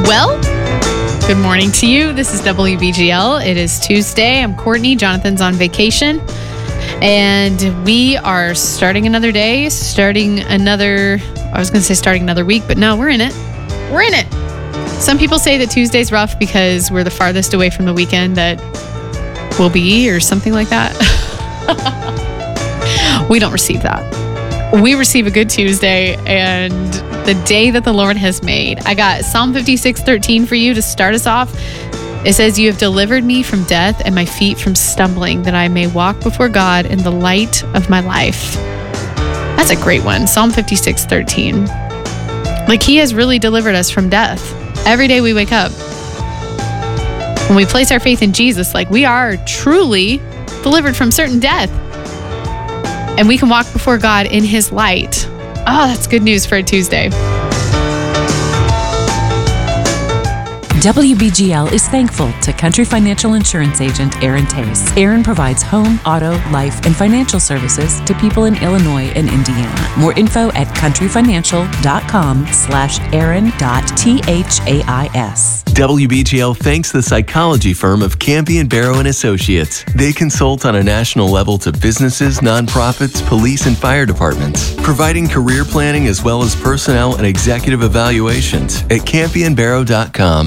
Well, good morning to you. This is WBGL. It is Tuesday. I'm Courtney. Jonathan's on vacation. And we are starting another day, starting another week, but no, we're in it. We're in it. Some people say that Tuesday's rough because we're the farthest away from the weekend that we'll be, or something like that. We don't receive that. We receive a good Tuesday and the day that the Lord has made. I got Psalm 56:13 for you to start us off. It says, "You have delivered me from death and my feet from stumbling, that I may walk before God in the light of my life." That's a great one. Psalm 56:13. Like, he has really delivered us from death. Every day we wake up, when we place our faith in Jesus, like, we are truly delivered from certain death. And we can walk before God in his light. Oh, that's good news for a Tuesday. WBGL is thankful to Country Financial Insurance Agent Aaron Tace. Aaron provides home, auto, life, and financial services to people in Illinois and Indiana. More info at countryfinancial.com/aaron.thais. WBGL thanks the psychology firm of Campion Barrow & Associates. They consult on a national level to businesses, nonprofits, police, and fire departments, providing career planning as well as personnel and executive evaluations at campionbarrow.com.